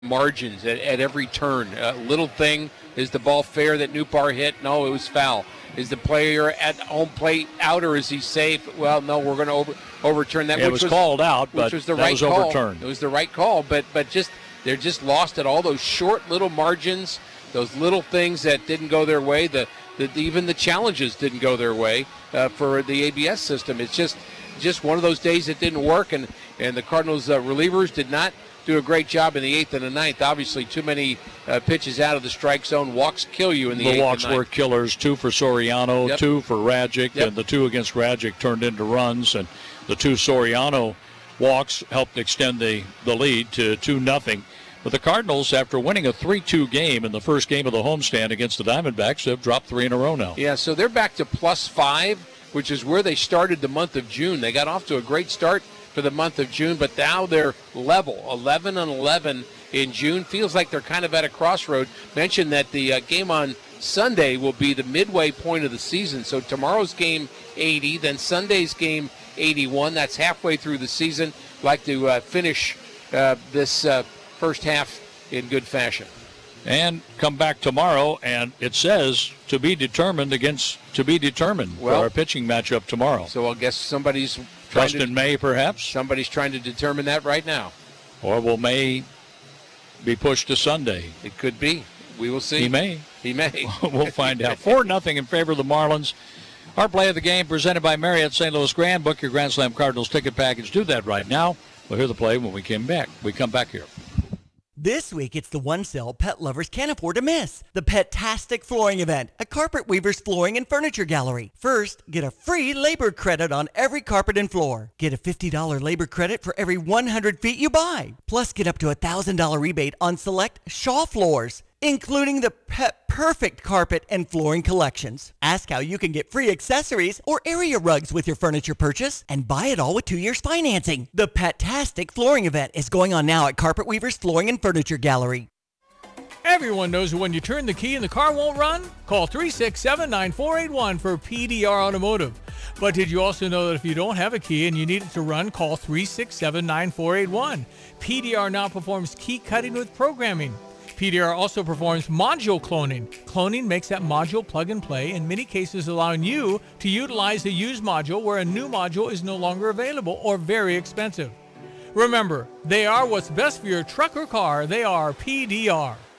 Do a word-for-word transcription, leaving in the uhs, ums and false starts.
margins at, at every turn. Uh, little thing, is the ball fair that Newbar hit? No, it was foul. Is the player at home plate out, or is he safe? Well, no, we're going to over, overturn that. Yeah, which it was, was called out, but which was the that right was call. overturned. It was the right call, but but just they're just lost at all those short little margins, those little things that didn't go their way. The, the even the challenges didn't go their way uh, for the A B S system. It's just just one of those days that didn't work, and and the Cardinals uh, relievers did not do a great job in the eighth and the ninth. Obviously, too many uh, pitches out of the strike zone. Walks kill you in the, the eighth walks and ninth. were killers. Two for Soriano, Yep. two for Radjic, Yep. and the two against Radjic turned into runs. And the two Soriano walks helped extend the, the lead to two nothing. But the Cardinals, after winning a three two game in the first game of the homestand against the Diamondbacks, have dropped three in a row now. Yeah, so they're back to plus five, which is where they started the month of June. They got off to a great start for the month of June, but now they're level, eleven and eleven in June. Feels like they're kind of at a crossroad. Mentioned that the uh, game on Sunday will be the midway point of the season. So tomorrow's game eighty, then Sunday's game eighty-one. That's halfway through the season. Like to uh, finish uh, this uh, first half in good fashion. And come back tomorrow, and it says to be determined against to be determined Well, for our pitching matchup tomorrow. So I guess somebody's trying Dustin to, May, perhaps, somebody's trying to determine that right now. or will May be pushed to Sunday? It could be. We will see. He may. He may. We'll find out. four nothing in favor of the Marlins. Our play of the game presented by Marriott Saint Louis Grand. Book your Grand Slam Cardinals ticket package. Do that right now. We'll hear the play when we come back. We come back here. This week, it's the one sale pet lovers can't afford to miss. The Pet-tastic Flooring Event at Carpet Weaver's Flooring and Furniture Gallery. First, get a free labor credit on every carpet and floor. Get a fifty dollars labor credit for every one hundred feet you buy. Plus, get up to a one thousand dollars rebate on select Shaw floors, including the Pet Perfect carpet and flooring collections. Ask how you can get free accessories or area rugs with your furniture purchase and buy it all with two years financing. The Pet-tastic Flooring Event is going on now at Carpet Weaver's Flooring and Furniture Gallery. Everyone knows that when you turn the key and the car won't run, call three six seven, nine four eight one for P D R Automotive. But did you also know that if you don't have a key and you need it to run, call three six seven, nine four eight one. P D R now performs key cutting with programming. P D R also performs module cloning. Cloning makes that module plug and play, in many cases allowing you to utilize a used module where a new module is no longer available or very expensive. Remember, they are what's best for your truck or car. They are P D R.